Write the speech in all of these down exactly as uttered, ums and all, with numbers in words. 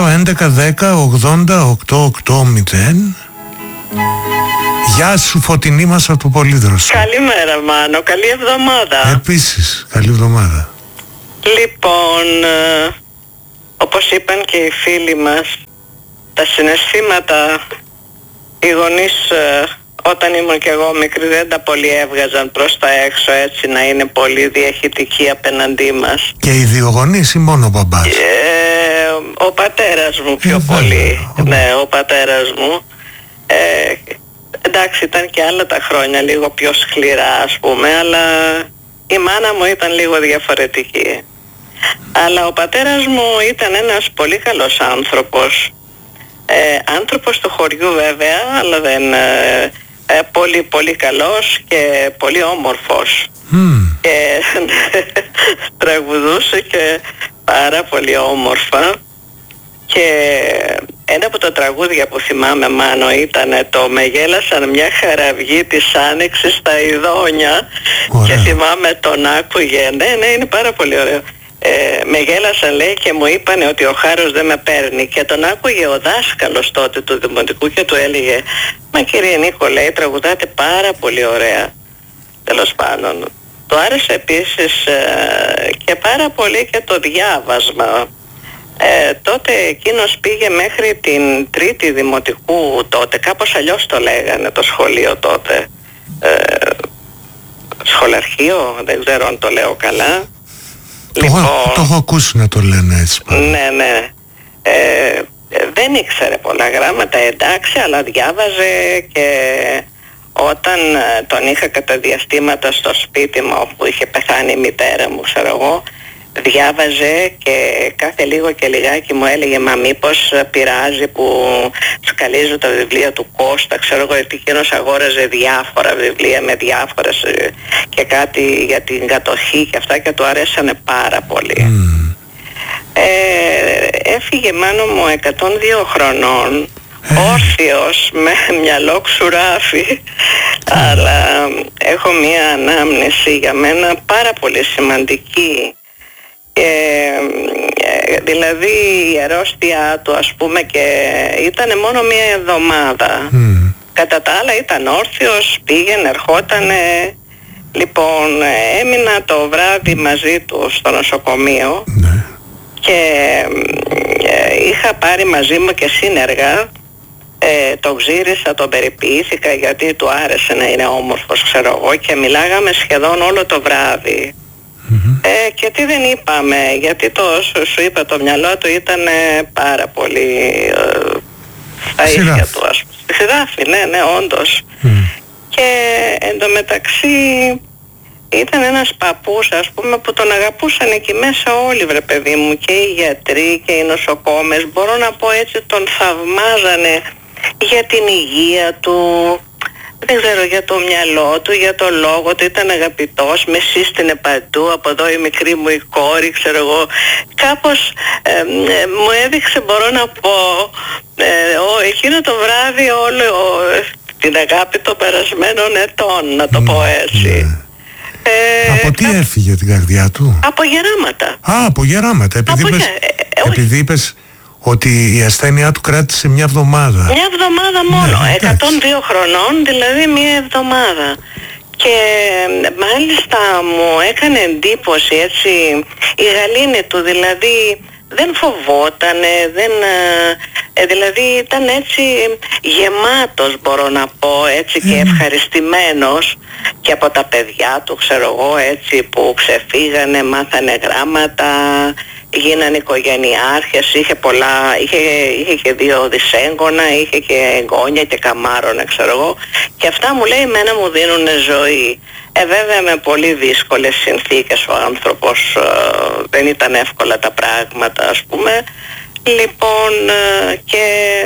δύο έντεκα δέκα ογδόντα οκτώ οκτώ μηδέν. Γεια σου Φωτεινή μας από το Πολύδροσο. Καλημέρα Μάνο, καλή εβδομάδα. Επίσης, καλή εβδομάδα. Λοιπόν, ε, όπως είπαν και οι φίλοι μας, τα συναισθήματα οι γονείς ε, όταν ήμουν και εγώ μικρή δεν τα πολύ έβγαζαν προς τα έξω, έτσι να είναι πολύ διαχειτικοί απέναντί μας. Και οι δύο γονείς ή μόνο ο μπαμπάς? Ε, ο πατέρας μου πιο ε, πολύ. βέβαια. Ναι, ο πατέρας μου. Ε, εντάξει, ήταν και άλλα τα χρόνια λίγο πιο σκληρά ας πούμε, αλλά η μάνα μου ήταν λίγο διαφορετική. Αλλά ο πατέρας μου ήταν ένας πολύ καλός άνθρωπος. Ε, άνθρωπος του χωριού βέβαια, αλλά δεν... Ε, ε, πολύ πολύ καλός και πολύ όμορφος. Mm. Και τραγουδούσε και πάρα πολύ όμορφα. Και ένα από τα τραγούδια που θυμάμαι Μάνο ήταν το «Με γέλασαν μια χαραυγή της άνοιξης στα Ιδόνια». Ωραία. Και θυμάμαι τον άκουγε, ναι ναι είναι πάρα πολύ ωραίο. Ε, με γέλασαν λέει και μου είπανε ότι ο Χάρος δεν με παίρνει, και τον άκουγε ο δάσκαλος τότε του Δημοτικού και του έλεγε «Μα κύριε Νίκο, λέει, τραγουδάτε πάρα πολύ ωραία». Τέλος πάντων, του άρεσε επίσης ε, και πάρα πολύ και το διάβασμα. Ε, τότε εκείνος πήγε μέχρι την τρίτη Δημοτικού τότε, κάπως αλλιώς το λέγανε το σχολείο τότε, ε, σχολαρχείο, δεν ξέρω αν το λέω καλά. Το, λοιπόν, έχω, το έχω ακούσει να το λένε έτσι. Ναι, ναι. Ε, δεν ήξερε πολλά γράμματα, εντάξει, αλλά διάβαζε, και όταν τον είχα κατά διαστήματα στο σπίτι μου όπου είχε πεθάνει η μητέρα μου, ξέρω εγώ, διάβαζε και κάθε λίγο και λιγάκι μου έλεγε «Μα μήπως πειράζει που σκαλίζω τα βιβλία του Κώστα», ξέρω εγώ, γιατί εκείνος αγόραζε διάφορα βιβλία με διάφορες και κάτι για την κατοχή και αυτά, και του αρέσανε πάρα πολύ. Mm. Ε, έφυγε Μάνο μου εκατόν δύο χρονών, όρθιος, με μυαλό ξουράφι, αλλά έχω μία ανάμνηση για μένα πάρα πολύ σημαντική. Ε, ε, δηλαδή η αρρώστια του ας πούμε και ήταν μόνο μία εβδομάδα. Mm. Κατά τα άλλα ήταν όρθιος, πήγαινε, ερχότανε. Λοιπόν, έμεινα το βράδυ μαζί του στο νοσοκομείο. Mm. Και ε, είχα πάρει μαζί μου και σύνεργα. Ε, τον ξύρισα, τον περιποιήθηκα γιατί του άρεσε να είναι όμορφος, ξέρω εγώ, και μιλάγαμε σχεδόν όλο το βράδυ. Mm-hmm. Ε, και τι δεν είπαμε, γιατί το όσο σου είπα το μυαλό του ήταν πάρα πολύ ε, στα ίσια του, ας πούμε. Σιδάφη, ναι, ναι, όντως. Mm. Και εντωμεταξύ ήταν ένας παππούς, ας πούμε, που τον αγαπούσαν εκεί μέσα όλοι, βρε παιδί μου, και οι γιατροί και οι νοσοκόμες, μπορώ να πω έτσι, τον θαυμάζανε για την υγεία του, δεν ξέρω, για το μυαλό του, για το λόγο του, ήταν αγαπητός, με σύστηνε παντού, από εδώ η μικρή μου η κόρη, ξέρω εγώ, κάπως ε, ε, μου έδειξε, μπορώ να πω, ε, ο, εκείνο το βράδυ όλο ο, την αγάπη των περασμένων ετών, να το mm, πω έτσι. Yeah. Ε, από τι κα... έφυγε την καρδιά του? Από γεράματα. Α, από γεράματα, επειδή, από είπες, γε... ε, επειδή είπες ότι η ασθένειά του κράτησε μια εβδομάδα. Μια εβδομάδα μόνο, ναι, εκατόν δύο χρονών, δηλαδή μια εβδομάδα. Και μάλιστα μου έκανε εντύπωση έτσι η γαλήνη του, δηλαδή δεν φοβότανε, δεν, ε, δηλαδή ήταν έτσι γεμάτος, μπορώ να πω, έτσι, και ευχαριστημένος, και από τα παιδιά του, ξέρω εγώ, έτσι, που ξεφύγανε, μάθανε γράμματα, γίνανε οικογενειάρχες, είχε πολλά, είχε, είχε και δύο δυσέγγωνα, είχε και εγγόνια και καμάρωνα, ξέρω εγώ, και αυτά μου λέει εμένα μου δίνουν ζωή. Ε, βέβαια με πολύ δύσκολες συνθήκες ο άνθρωπος, ε, δεν ήταν εύκολα τα πράγματα, ας πούμε. Λοιπόν, ε, και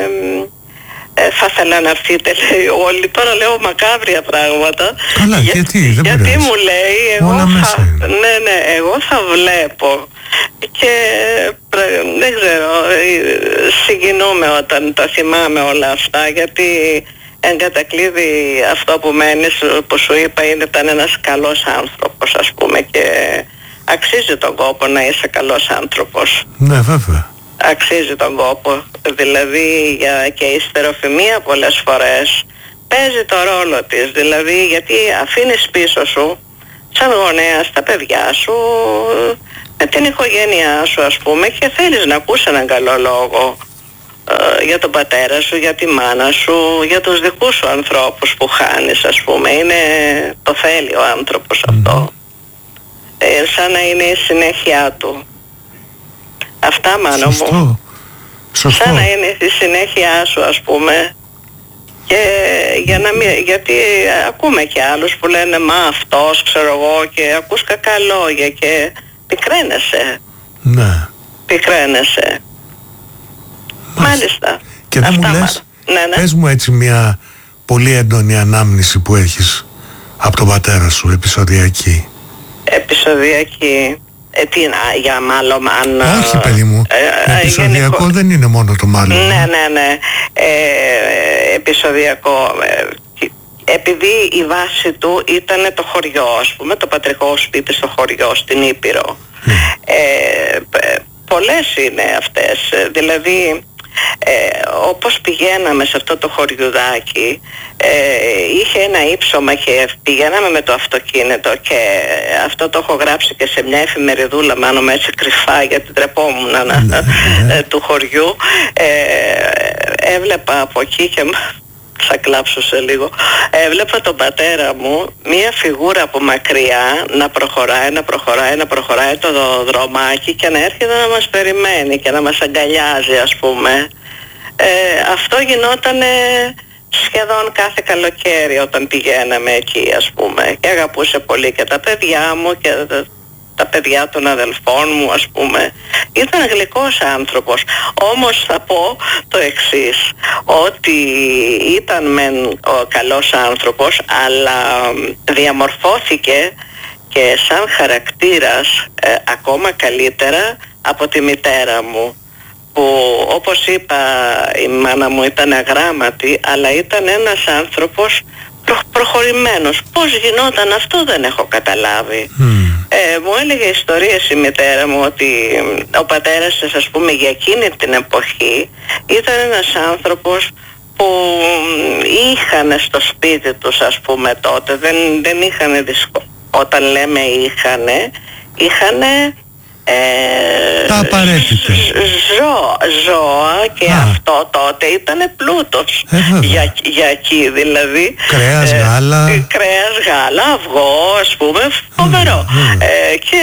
ε, θα ήθελα να έρθείτε, λέει, όλοι. Τώρα λέω μακάβρια πράγματα. Καλά, για, γιατί, δεν γιατί πειράζει. μου λέει, εγώ θα, ναι, ναι, εγώ θα βλέπω. Και δεν ξέρω, συγκινούμε όταν τα θυμάμαι όλα αυτά, γιατί εν κατακλείδη αυτό που μένει, που σου είπα, είναι ήταν ένας καλός άνθρωπος, ας πούμε, και αξίζει τον κόπο να είσαι καλός άνθρωπος. Ναι, βέβαια. αξίζει τον κόπο. Δηλαδή για, και η στεροφημία πολλές φορές παίζει το ρόλο της. Δηλαδή γιατί αφήνεις πίσω σου σαν γονέας τα παιδιά σου, με την οικογένειά σου ας πούμε, και θέλεις να ακούσει έναν καλό λόγο ε, για τον πατέρα σου, για τη μάνα σου, για τους δικούς σου ανθρώπους που χάνεις ας πούμε. Είναι, το θέλει ο άνθρωπος αυτό. Ε, σαν να είναι η συνέχεια του. Αυτά, μάνο μου. Σωστό. Σαν να είναι η συνέχεια σου ας πούμε. Και για να μην, γιατί ακούμε και άλλους που λένε μα αυτός ξέρω εγώ, και ακούς κακά λόγια και πικραίνεσαι. Ναι. Πικραίνεσαι. Μάλιστα. Και δεν μου λες, ναι, ναι. πες μου έτσι μια πολύ έντονη ανάμνηση που έχεις από τον πατέρα σου, επεισοδιακή. Επεισοδιακή. Ε, τι είναι, για μάλλον αν... Όχι παιδί μου, ε, επεισοδιακό γενικό... δεν είναι μόνο το μάλλον. Ναι, ναι, ναι. Ε, επεισοδιακό. Ε, επειδή η βάση του ήταν το χωριό, ας πούμε, το πατρικό σπίτι στο χωριό, στην Ήπειρο. Mm. Ε, πολλές είναι αυτές. Δηλαδή, ε, όπως πηγαίναμε σε αυτό το χωριουδάκι, ε, είχε ένα ύψωμα και πηγαίναμε με το αυτοκίνητο, και αυτό το έχω γράψει και σε μια εφημεριδούλα, μάλλον έτσι κρυφά γιατί τρεπόμουν να, ε, του χωριού. Ε, έβλεπα από εκεί και θα κλάψω σε λίγο. Έβλεπα τον πατέρα μου, μία φιγούρα από μακριά να προχωράει, να προχωράει, να προχωράει το δρομάκι και να έρχεται να μας περιμένει και να μας αγκαλιάζει ας πούμε. Ε, αυτό γινόταν σχεδόν κάθε καλοκαίρι όταν πηγαίναμε εκεί ας πούμε, και αγαπούσε πολύ και τα παιδιά μου και τα, τα παιδιά των αδελφών μου ας πούμε. Ήταν γλυκός άνθρωπος. Όμως θα πω το εξής, ότι ήταν μεν ο καλός άνθρωπος, αλλά διαμορφώθηκε και σαν χαρακτήρας ε, ακόμα καλύτερα από τη μητέρα μου, που όπως είπα η μάνα μου ήταν αγράμματη, αλλά ήταν ένας άνθρωπος προ, προχωρημένος. Πώς γινόταν αυτό δεν έχω καταλάβει. Mm. Ε, μου έλεγε ιστορίες η μητέρα μου ότι ο πατέρας της ας πούμε για εκείνη την εποχή ήταν ένας άνθρωπος που είχαν στο σπίτι τους ας πούμε τότε, δεν, δεν είχαν δυσκολίες. Όταν λέμε είχανε, είχανε Ε, τα απαραίτητα ζώα, ζώα και Α. αυτό τότε ήταν πλούτος ε, για, για εκεί δηλαδή. Κρέας, ε, γάλα κρέας, γάλα, αυγό ας πούμε, φοβερό. Mm, mm. Ε, και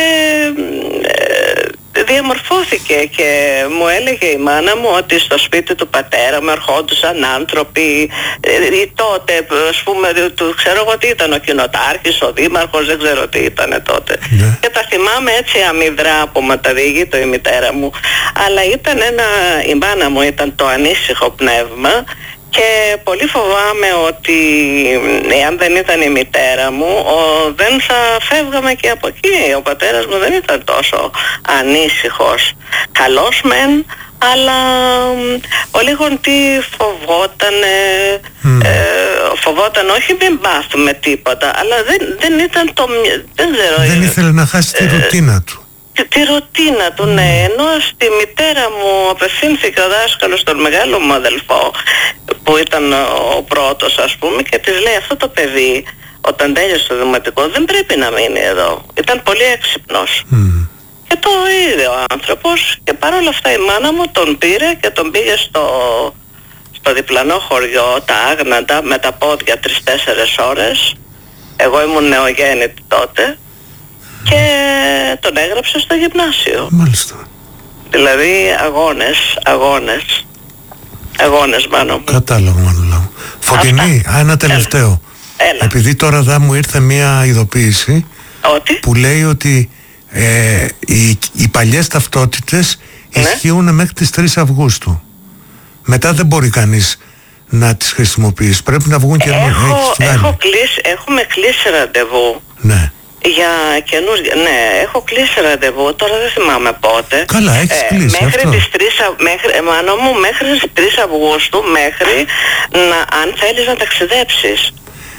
ε, διαμορφώθηκε και μου έλεγε η μάνα μου ότι στο σπίτι του πατέρα μου ερχόντουσαν άνθρωποι ε, τότε ας πούμε, του, ξέρω εγώ τι ήταν, ο κοινοτάρχης, ο δήμαρχος, δεν ξέρω τι ήταν τότε. Yeah. Και τα θυμάμαι έτσι αμυδρά που μου τα διηγείτο η μητέρα μου, αλλά ήταν ένα, η μάνα μου ήταν το ανήσυχο πνεύμα. Και πολύ φοβάμαι ότι εάν δεν ήταν η μητέρα μου ο, δεν θα φεύγαμε και από εκεί. Ο πατέρας μου δεν ήταν τόσο ανήσυχος. Καλός μεν, αλλά ο λίγον τι φοβόταν, mm. ε, φοβόταν όχι μην πάθουμε τίποτα, αλλά δεν, δεν ήταν το... Δεν, ξέρω, δεν ήθελε να χάσει τη ρουτίνα του. Τη ρουτίνα του, ναι. Ενώ στη μητέρα μου απευθύνθηκε ο δάσκαλος στον μεγάλο μου αδελφό, που ήταν ο πρώτος ας πούμε, και της λέει αυτό το παιδί όταν τέλειωσε το δημοτικό δεν πρέπει να μείνει εδώ. Ήταν πολύ έξυπνος. Mm. Και το είδε ο άνθρωπος, και παρόλα αυτά η μάνα μου τον πήρε και τον πήγε στο, στο διπλανό χωριό, τα Άγναντα, με τα πόδια τρεις-τέσσερες ώρες. Εγώ ήμουν νεογέννητη τότε. Και τον έγραψε στο γυμνάσιο. Μάλιστα. Δηλαδή αγώνες, αγώνες, αγώνες μάνο μου. Κατάλαβα Μανουλά μου. Φωτεινή, α, ένα τελευταίο. Έλα. Επειδή τώρα θα μου ήρθε μια ειδοποίηση ότι? που λέει ότι ε, οι, οι παλιές ταυτότητες ναι. ισχύουν μέχρι τις τρεις Αυγούστου. Μετά δεν μπορεί κανείς να τις χρησιμοποιήσει. Πρέπει να βγουν και έχω, έχω κλείσει, έχουμε κλείσει ραντεβού. Ναι. Για καινούργια, ναι, έχω κλείσει ραντεβού, τώρα δεν θυμάμαι πότε. Καλά, έχεις ε, κλείσει μέχρι αυτό. Τις τρεις, μέχρι, μάνο μου, μέχρι τις τρεις Αυγούστου, μέχρι να, αν θέλεις να ταξιδέψεις.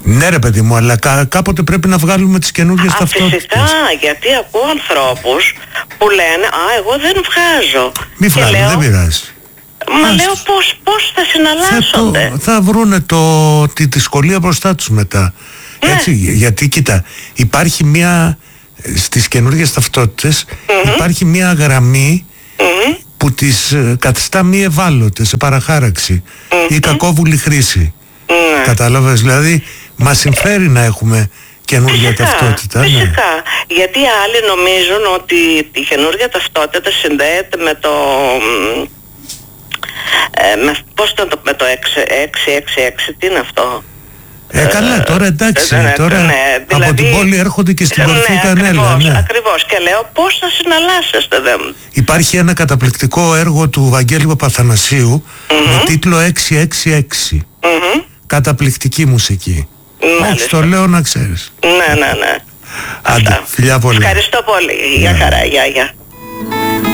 Ναι ρε παιδί μου, αλλά κά, κάποτε πρέπει να βγάλουμε τις καινούργιες ταυτότητες. Φυσικά, γιατί ακούω ανθρώπους που λένε «Α, εγώ δεν βγάζω». Μη βγάλω, λέω, δεν πειράζει. Μα Άς, λέω πώς, πώς θα συναλλάσσονται. Θα, το, θα βρούνε το, τη δυσκολία μπροστά τους μετά. Ναι. Έτσι, γιατί κοίτα, υπάρχει μια, στις καινούργιες ταυτότητες mm-hmm. υπάρχει μια γραμμή mm-hmm. που τις ε, καθιστά μη ευάλωτες σε παραχάραξη mm-hmm. ή κακόβουλη χρήση. Mm-hmm. Κατάλαβες, δηλαδή μας συμφέρει να έχουμε καινούργια φυσικά, ταυτότητα. Φυσικά, ναι. Γιατί άλλοι νομίζουν ότι η καινούργια ταυτότητα συνδέεται με το... Ε, με, πώς το, με το έξι έξι έξι, τι είναι αυτό? Ε, καλά, τώρα εντάξει, ε, ναι, τώρα ναι, δηλαδή, από την πόλη έρχονται και στην κορυφή ναι, κανέλα. Ακριβώς, ναι. ακριβώς, και λέω πώς θα συναλλάσσεστε δεν. Υπάρχει ένα καταπληκτικό έργο του Βαγγέλη Παπαθανασίου mm-hmm. με τίτλο έξι έξι έξι. Mm-hmm. Καταπληκτική μουσική. Έτσι το λέω να ξέρεις. Ναι, ναι, ναι. Άντε, φιλιά πολύ. Ευχαριστώ πολύ. Γεια χαρά, γεια, γεια.